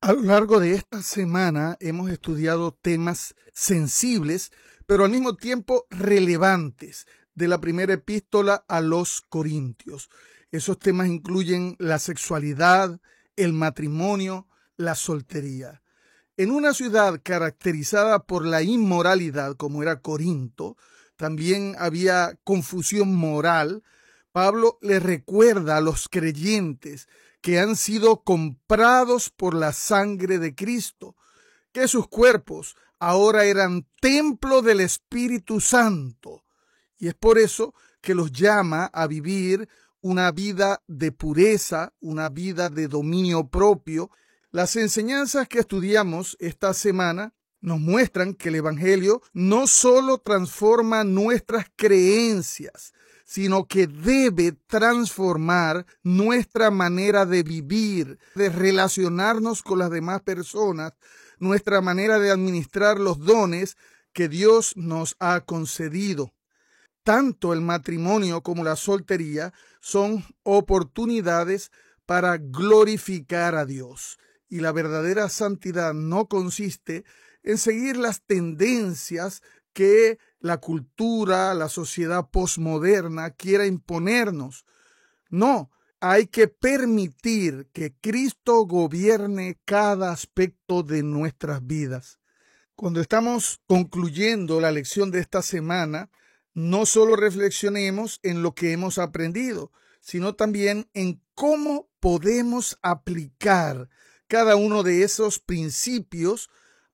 A lo largo de esta semana hemos estudiado temas sensibles, pero al mismo tiempo relevantes de la primera epístola a los Corintios. Esos temas incluyen la sexualidad, el matrimonio, la soltería. En una ciudad caracterizada por la inmoralidad, como era Corinto, también había confusión moral. Pablo le recuerda a los creyentes que han sido comprados por la sangre de Cristo, que sus cuerpos ahora eran templo del Espíritu Santo. Y es por eso que los llama a vivir una vida de pureza, una vida de dominio propio. Las enseñanzas que estudiamos esta semana nos muestran que el Evangelio no solo transforma nuestras creencias, sino que debe transformar nuestra manera de vivir, de relacionarnos con las demás personas, nuestra manera de administrar los dones que Dios nos ha concedido. Tanto el matrimonio como la soltería son oportunidades para glorificar a Dios. Y la verdadera santidad no consiste en seguir las tendencias que la cultura, la sociedad posmoderna quiera imponernos. No, hay que permitir que Cristo gobierne cada aspecto de nuestras vidas. Cuando estamos concluyendo la lección de esta semana, no solo reflexionemos en lo que hemos aprendido, sino también en cómo podemos aplicar cada uno de esos principios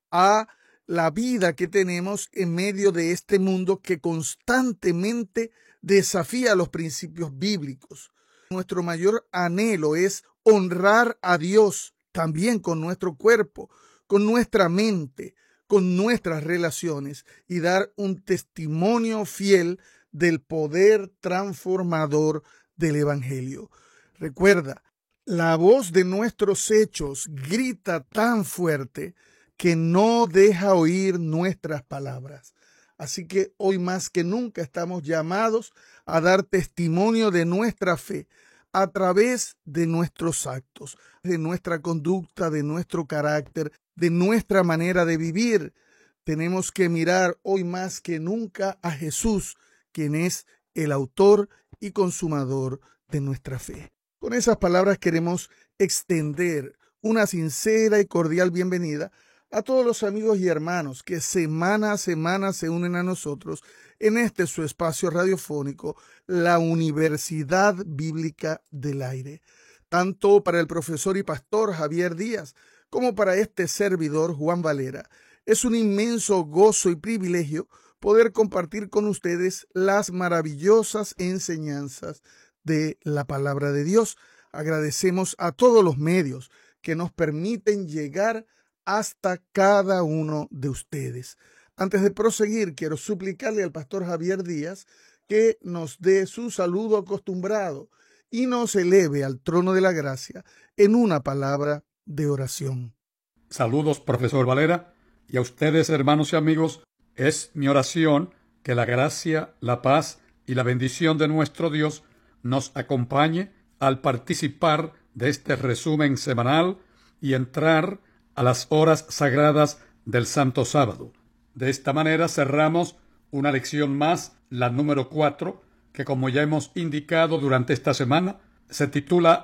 a la vida que tenemos en medio de este mundo que constantemente desafía los principios bíblicos. Nuestro mayor anhelo es honrar a Dios también con nuestro cuerpo, con nuestra mente, con nuestras relaciones y dar un testimonio fiel del poder transformador del Evangelio. Recuerda, la voz de nuestros hechos grita tan fuerte que no deja oír nuestras palabras. Así que hoy más que nunca estamos llamados a dar testimonio de nuestra fe a través de nuestros actos, de nuestra conducta, de nuestro carácter, de nuestra manera de vivir. Tenemos que mirar hoy más que nunca a Jesús, quien es el autor y consumador de nuestra fe. Con esas palabras queremos extender una sincera y cordial bienvenida a todos los amigos y hermanos que semana a semana se unen a nosotros en este su espacio radiofónico, la Universidad Bíblica del Aire. Tanto para el profesor y pastor Javier Díaz como para este servidor Juan Valera. Es un inmenso gozo y privilegio poder compartir con ustedes las maravillosas enseñanzas de la palabra de Dios. Agradecemos a todos los medios que nos permiten llegar hasta cada uno de ustedes. Antes de proseguir, quiero suplicarle al pastor Javier Díaz que nos dé su saludo acostumbrado y nos eleve al trono de la gracia en una palabra de oración. Saludos, profesor Valera, y a ustedes, hermanos y amigos. Es mi oración que la gracia, la paz y la bendición de nuestro Dios nos acompañe al participar de este resumen semanal y entrar a las horas sagradas del Santo Sábado. De esta manera cerramos una lección más, la número 4, que como ya hemos indicado durante esta semana, se titula